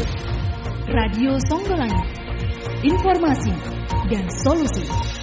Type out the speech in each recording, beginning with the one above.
Radio Songgolangit, informasi dan solusi.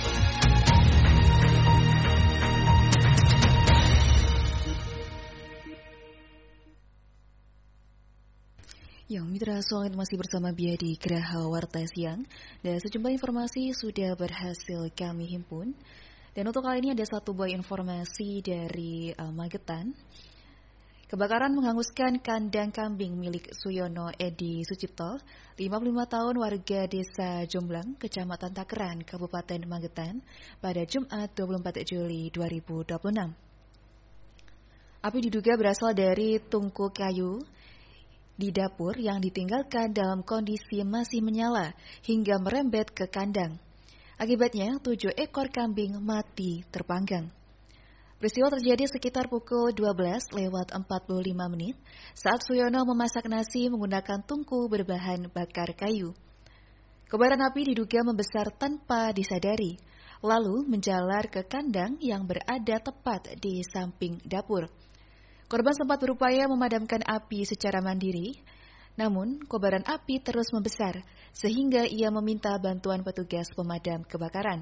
Yang Mitra Songgolangit masih bersama Bia di Geraha Warta Siang, dan sejumlah informasi sudah berhasil kami himpun. Dan untuk kali ini ada satu buah informasi dari Magetan. Kebakaran menghanguskan kandang kambing milik Suyono Edi Sucipto, 55 tahun warga desa Jomblang, Kecamatan Takeran, Kabupaten Magetan, pada Jumat 24 Juli 2026. Api diduga berasal dari tungku kayu di dapur yang ditinggalkan dalam kondisi masih menyala hingga merembet ke kandang. Akibatnya 7 ekor kambing mati terpanggang. Peristiwa terjadi sekitar pukul 12:45 saat Suyono memasak nasi menggunakan tungku berbahan bakar kayu. Kobaran api diduga membesar tanpa disadari, lalu menjalar ke kandang yang berada tepat di samping dapur. Korban sempat berupaya memadamkan api secara mandiri, namun kobaran api terus membesar sehingga ia meminta bantuan petugas pemadam kebakaran.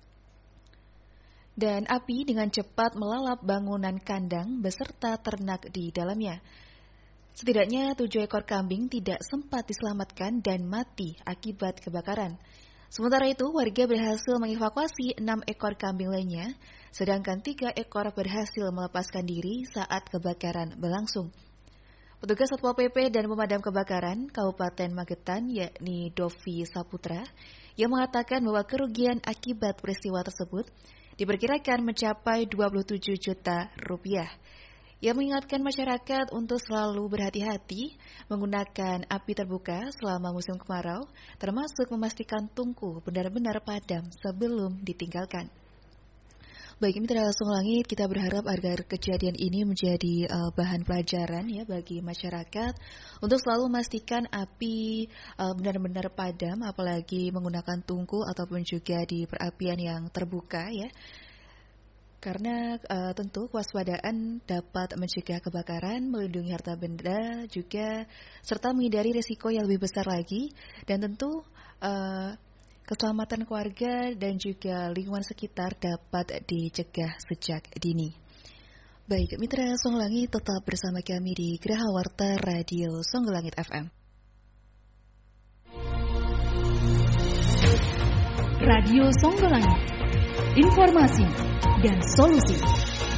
Dan api dengan cepat melalap bangunan kandang beserta ternak di dalamnya. Setidaknya 7 ekor kambing tidak sempat diselamatkan dan mati akibat kebakaran. Sementara itu, warga berhasil mengevakuasi 6 ekor kambing lainnya, sedangkan 3 ekor berhasil melepaskan diri saat kebakaran berlangsung. Petugas Satpol PP dan pemadam kebakaran Kabupaten Magetan, yakni Dovi Saputra, yang mengatakan bahwa kerugian akibat peristiwa tersebut diperkirakan mencapai 27 juta rupiah. Ia mengingatkan masyarakat untuk selalu berhati-hati menggunakan api terbuka selama musim kemarau, termasuk memastikan tungku benar-benar padam sebelum ditinggalkan. Baik, Mitra Songgolangit, kita berharap agar kejadian ini menjadi bahan pelajaran ya bagi masyarakat untuk selalu memastikan api benar-benar padam, apalagi menggunakan tungku ataupun juga di perapian yang terbuka ya. Karena tentu kewaspadaan dapat mencegah kebakaran, melindungi harta benda juga, serta menghindari risiko yang lebih besar lagi, dan tentu keselamatan keluarga dan juga lingkungan sekitar dapat dicegah sejak dini. Baik, Mitra Songgolangit, tetap bersama kami di Geraha Warta Radio Songgolangit FM. Radio Songgolangit, informasi dan solusi.